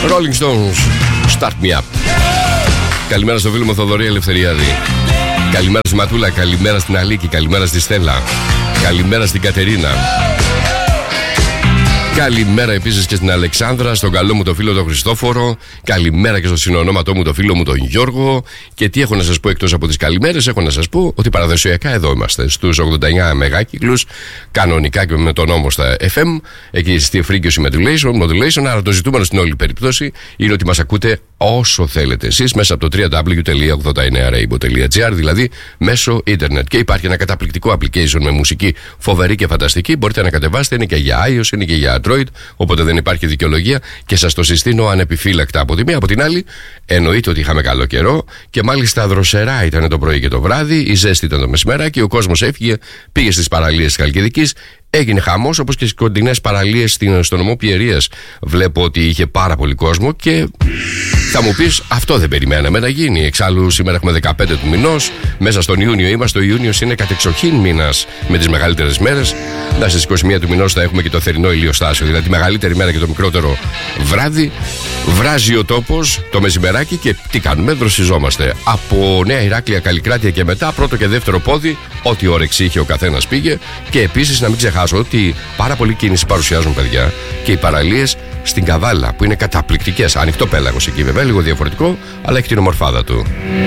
Rolling Stones, Start Me Up. Καλημέρα στο φίλο μου Θοδωρή Ελευθεριάδη. Καλημέρα στη Ματούλα, καλημέρα στην Αλίκη, καλημέρα στη Στέλλα. Καλημέρα στην Κατερίνα. Καλημέρα επίσης και στην Αλεξάνδρα, στον καλό μου το φίλο τον Χριστόφορο. Καλημέρα και στο συνονόματό μου το φίλο μου τον Γιώργο. Και τι έχω να σας πω εκτός από τις καλημέρες? Έχω να σας πω ότι παραδοσιακά εδώ είμαστε στους 89 μεγάκυκλους, κανονικά και με τον νόμο στα FM, εκεί στη frequency modulation. Άρα το ζητούμενο στην όλη περίπτωση είναι ότι μας ακούτε όσο θέλετε εσείς μέσα από το www.89rainbow.gr, δηλαδή μέσω ίντερνετ. Και υπάρχει ένα καταπληκτικό application με μουσική φοβερή και φανταστική. Μπορείτε να κατεβάσετε, είναι και για iOS, είναι και για Android, οπότε δεν υπάρχει δικαιολογία και σας το συστήνω ανεπιφύλακτα από τη μία. Από την άλλη, εννοείται ότι είχαμε καλό καιρό και μάλιστα δροσερά ήταν το πρωί και το βράδυ, η ζέστη ήταν το μεσημέρακι, ο κόσμος έφυγε, πήγε στις παραλίες της Χαλκιδικής. Έγινε χαμός, όπως και στις κοντινές παραλίες στο νομό Πιερίας. Βλέπω ότι είχε πάρα πολύ κόσμο και θα μου πεις, αυτό δεν περιμέναμε να γίνει. Εξάλλου, σήμερα έχουμε 15 του μηνός. Μέσα στον Ιούνιο είμαστε. Ο Ιούνιος είναι κατεξοχήν μήνας με τις μεγαλύτερες μέρες. Στις 21 του μηνός θα έχουμε και το θερινό ηλιοστάσιο. Δηλαδή, τη μεγαλύτερη μέρα και το μικρότερο βράδυ. Βράζει ο τόπος το μεσημεράκι και τι κάνουμε? Δροσιζόμαστε. Από Νέα Ηράκλεια, Καλλικράτεια και μετά, πρώτο και δεύτερο πόδι, ό,τι όρεξη είχε ο καθένας πήγε. Και επίσης, να μην ξεχάσω ότι πάρα πολύ κίνηση παρουσιάζουν, παιδιά, και οι παραλίες στην Καβάλα που είναι καταπληκτικές. Ανοιχτό πέλαγος εκεί, βέβαια, λίγο διαφορετικό, αλλά έχει την ομορφάδα του.